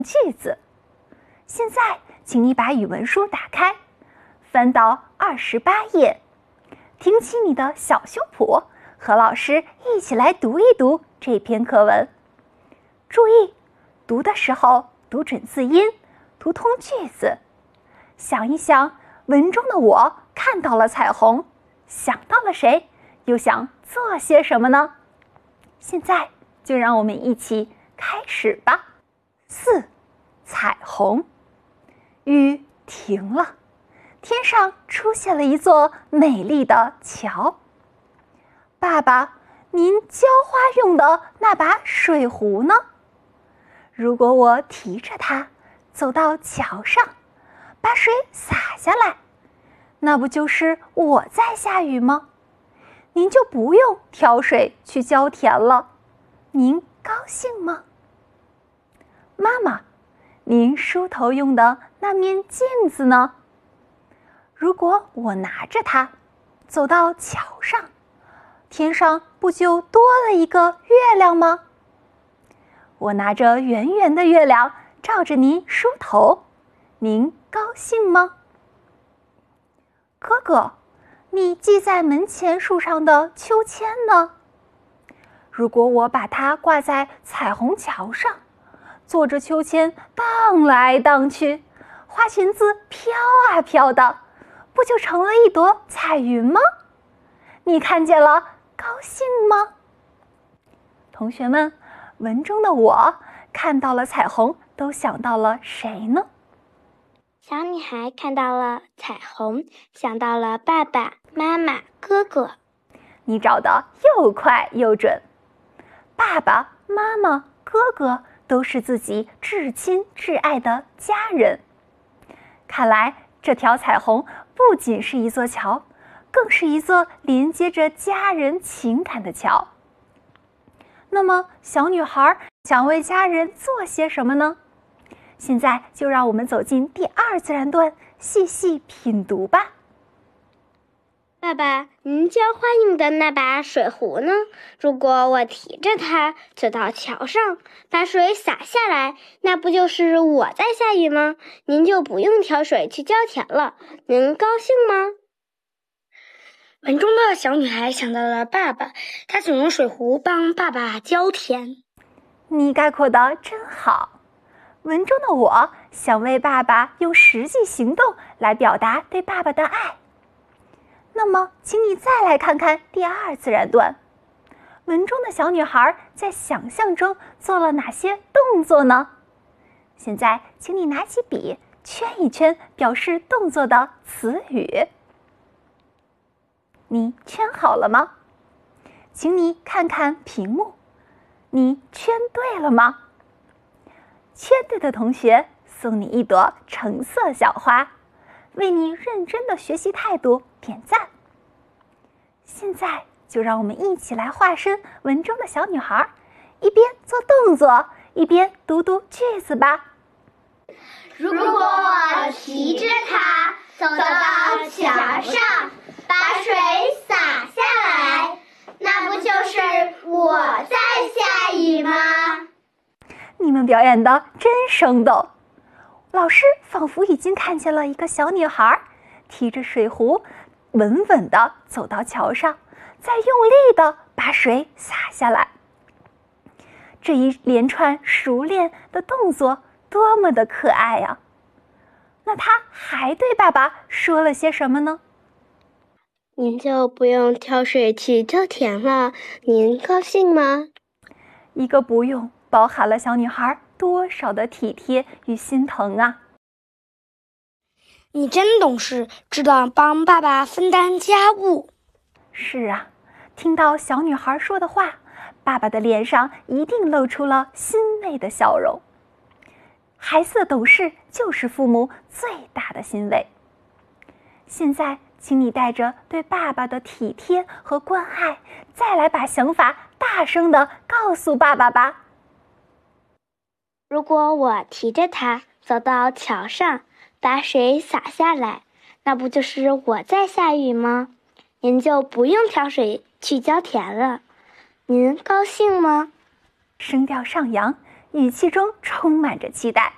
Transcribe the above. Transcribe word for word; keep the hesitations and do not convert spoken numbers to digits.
句子。现在，请你把语文书打开，翻到二十八页，挺起你的小胸脯，和老师一起来读一读这篇课文。注意，读的时候读准字音，读通句子。想一想，文中的我看到了彩虹，想到了谁，又想做些什么呢？现在就让我们一起开始吧。四，彩虹。雨停了，天上出现了一座美丽的桥。爸爸，您浇花用的那把水壶呢？如果我提着它走到桥上，把水洒下来，那不就是我在下雨吗？您就不用挑水去浇田了，您高兴吗？妈妈，您梳头用的那面镜子呢？如果我拿着它走到桥上，天上不就多了一个月亮吗？我拿着圆圆的月亮照着您梳头，您高兴吗？哥哥，你系在门前树上的秋千呢？如果我把它挂在彩虹桥上，坐着秋千荡来荡去，花裙子飘啊飘的，不就成了一朵彩云吗？你看见了，高兴吗？同学们，文中的我看到了彩虹，都想到了谁呢？ 小女孩看到了彩虹，想到了爸爸妈妈哥哥。 你找得又快又准。爸爸妈妈哥哥都是自己至亲至爱的家人。看来这条彩虹不仅是一座桥，更是一座连接着家人情感的桥。那么小女孩想为家人做些什么呢？现在就让我们走进第二自然段，细细品读吧。 爸爸，您浇花用的那把水壶呢？如果我提着它走到桥上，把水洒下来，那不就是我在下雨吗？您就不用挑水去浇田了，您高兴吗？ 文中的小女孩想到了爸爸，她想用水壶帮爸爸浇田。 你概括得真好。文中的我想为爸爸用实际行动来表达对爸爸的爱。那么，请你再来看看第二自然段，文中的小女孩在想象中做了哪些动作呢？现在，请你拿起笔，圈一圈表示动作的词语。你圈好了吗？请你看看屏幕，你圈对了吗？圈对的同学送你一朵橙色小花，为你认真的学习态度点赞。现在就让我们一起来化身文中的小女孩，一边做动作，一边读读句子吧。 如果我提着它走到桥上，把水洒下来，那不就是我在下雨吗？ 你们表演的真生动。老师仿佛已经看见了一个小女孩提着水壶，稳稳地走到桥上，再用力地把水洒下来。这一连串熟练的动作多么的可爱呀！那她还对爸爸说了些什么呢？ 您就不用挑水去浇田了，您高兴吗？ 一个不用包含了小女孩多少的体贴与心疼啊！ 你真懂事，知道帮爸爸分担家务。 是啊，听到小女孩说的话，爸爸的脸上一定露出了欣慰的笑容。孩子的懂事就是父母最大的欣慰。现在，请你带着对爸爸的体贴和关爱，再来把想法大声地告诉爸爸吧。 如果我提着它走到桥上，把水洒下来，那不就是我在下雨吗？您就不用挑水去浇田了，您高兴吗？ 声调上扬，语气中充满着期待。